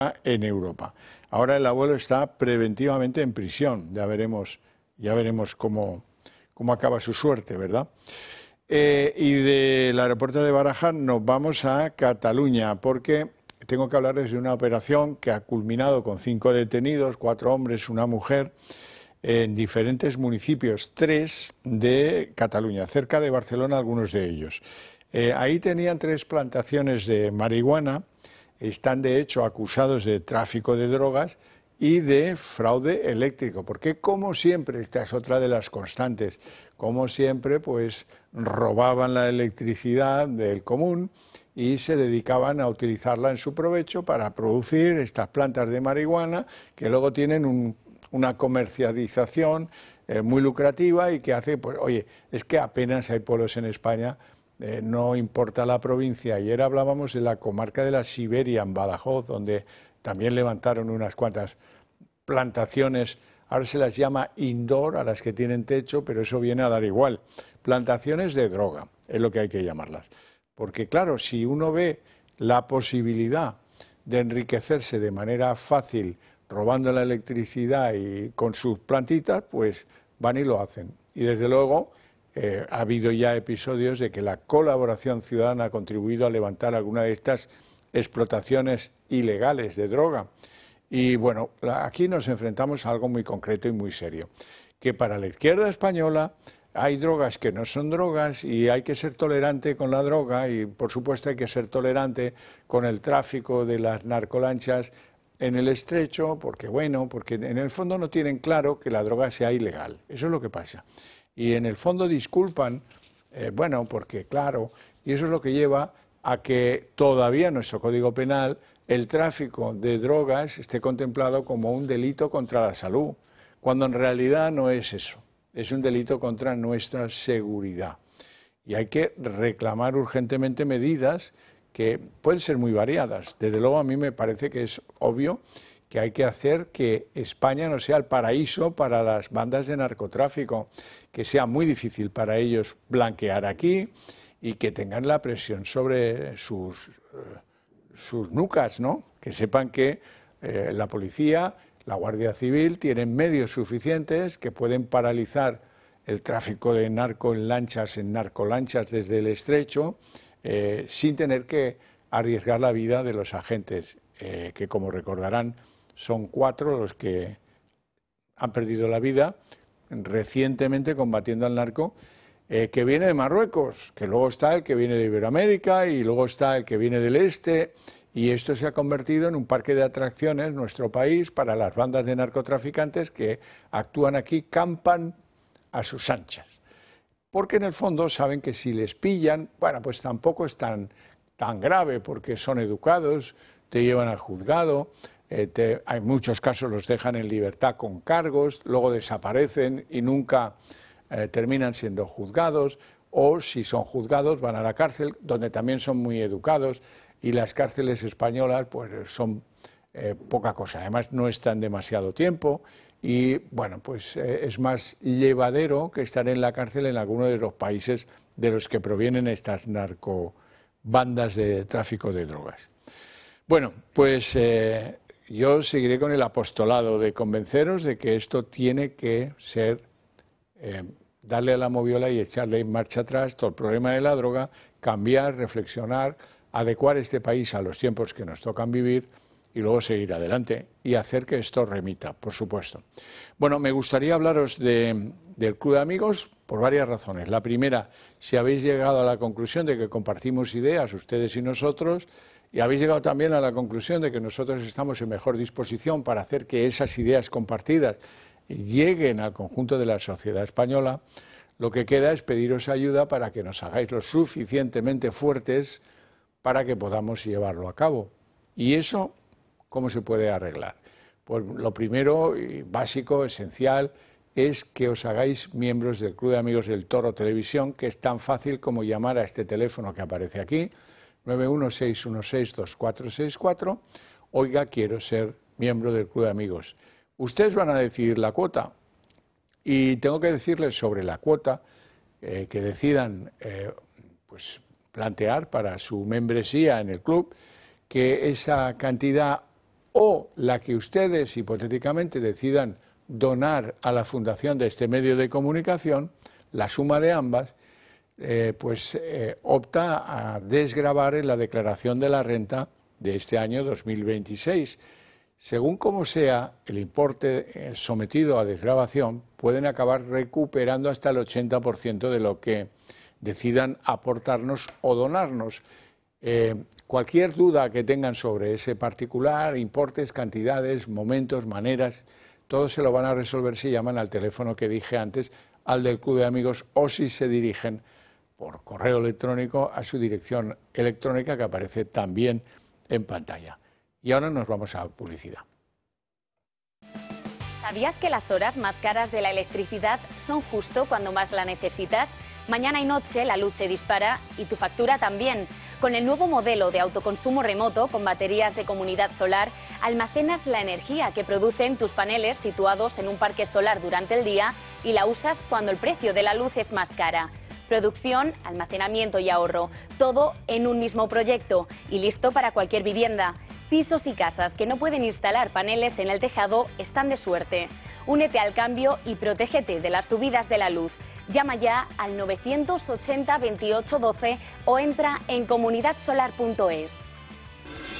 en Europa. Ahora el abuelo está preventivamente en prisión. Ya veremos cómo acaba su suerte, ¿verdad? Y del aeropuerto de Barajas nos vamos a Cataluña, porque tengo que hablarles de una operación que ha culminado con 5 detenidos, 4 hombres, una mujer, en diferentes municipios, 3 de Cataluña, cerca de Barcelona algunos de ellos. Ahí tenían 3 plantaciones de marihuana, están de hecho acusados de tráfico de drogas y de fraude eléctrico, porque como siempre, esta es otra de las constantes, como siempre, pues robaban la electricidad del común y se dedicaban a utilizarla en su provecho para producir estas plantas de marihuana que luego tienen una comercialización muy lucrativa y que hace, pues oye, es que apenas hay pueblos en España, no importa la provincia. Ayer hablábamos de la comarca de la Siberia, en Badajoz, donde también levantaron unas cuantas plantaciones, ahora se las llama indoor, a las que tienen techo, pero eso viene a dar igual. Plantaciones de droga, es lo que hay que llamarlas. Porque claro, si uno ve la posibilidad de enriquecerse de manera fácil robando la electricidad y con sus plantitas, pues van y lo hacen. Y desde luego ha habido ya episodios de que la colaboración ciudadana ha contribuido a levantar alguna de estas explotaciones ilegales de droga. Y bueno, aquí nos enfrentamos a algo muy concreto y muy serio, que para la izquierda española hay drogas que no son drogas y hay que ser tolerante con la droga y por supuesto hay que ser tolerante con el tráfico de las narcolanchas en el estrecho, porque en el fondo no tienen claro que la droga sea ilegal, eso es lo que pasa. Y en el fondo disculpan, porque claro, y eso es lo que lleva a que todavía en nuestro Código Penal el tráfico de drogas esté contemplado como un delito contra la salud, cuando en realidad no es eso, es un delito contra nuestra seguridad. Y hay que reclamar urgentemente medidas que pueden ser muy variadas. Desde luego a mí me parece que es obvio que hay que hacer que España no sea el paraíso para las bandas de narcotráfico, que sea muy difícil para ellos blanquear aquí y que tengan la presión sobre sus nucas, ¿no? Que sepan que la policía, la Guardia Civil tienen medios suficientes que pueden paralizar el tráfico de narco en narcolanchas desde el estrecho, sin tener que arriesgar la vida de los agentes, que como recordarán son 4 los que han perdido la vida recientemente combatiendo al narco, que viene de Marruecos, que luego está el que viene de Iberoamérica y luego está el que viene del este, y esto se ha convertido en un parque de atracciones, nuestro país, para las bandas de narcotraficantes que actúan aquí, campan a sus anchas. Porque en el fondo saben que si les pillan, pues tampoco es tan grave, porque son educados, te llevan al juzgado, hay muchos casos los dejan en libertad con cargos, luego desaparecen y nunca terminan siendo juzgados, o si son juzgados van a la cárcel, donde también son muy educados, y las cárceles españolas pues son poca cosa, además no están demasiado tiempo y es más llevadero que estar en la cárcel en alguno de los países de los que provienen estas narcobandas de tráfico de drogas. Yo seguiré con el apostolado de convenceros de que esto tiene que ser darle a la moviola y echarle en marcha atrás todo el problema de la droga, cambiar, reflexionar, adecuar este país a los tiempos que nos tocan vivir y luego seguir adelante y hacer que esto remita, por supuesto. Me gustaría hablaros del Club de Amigos por varias razones. La primera, si habéis llegado a la conclusión de que compartimos ideas, ustedes y nosotros, y habéis llegado también a la conclusión de que nosotros estamos en mejor disposición para hacer que esas ideas compartidas lleguen al conjunto de la sociedad española, lo que queda es pediros ayuda para que nos hagáis lo suficientemente fuertes para que podamos llevarlo a cabo. ¿Y eso cómo se puede arreglar? Pues lo primero, y básico, esencial, es que os hagáis miembros del Club de Amigos del Toro Televisión, que es tan fácil como llamar a este teléfono que aparece aquí, 916162464, oiga, quiero ser miembro del Club de Amigos. Ustedes van a decidir la cuota y tengo que decirles sobre la cuota que decidan plantear para su membresía en el club, que esa cantidad o la que ustedes hipotéticamente decidan donar a la fundación de este medio de comunicación, la suma de ambas, opta a desgravar en la declaración de la renta de este año 2026. Según como sea el importe sometido a desgravación, pueden acabar recuperando hasta el 80% de lo que decidan aportarnos o donarnos. Cualquier duda que tengan sobre ese particular, importes, cantidades, momentos, maneras, todo se lo van a resolver si llaman al teléfono que dije antes, al del Club de Amigos, o si se dirigen por correo electrónico a su dirección electrónica que aparece también en pantalla. Y ahora nos vamos a publicidad. ¿Sabías que las horas más caras de la electricidad son justo cuando más la necesitas? Mañana y noche la luz se dispara y tu factura también. Con el nuevo modelo de autoconsumo remoto con baterías de comunidad solar, almacenas la energía que producen tus paneles situados en un parque solar durante el día y la usas cuando el precio de la luz es más cara. Producción, almacenamiento y ahorro, todo en un mismo proyecto y listo para cualquier vivienda. Pisos y casas que no pueden instalar paneles en el tejado están de suerte. Únete al cambio y protégete de las subidas de la luz. Llama ya al 980 28 12 o entra en comunidadsolar.es.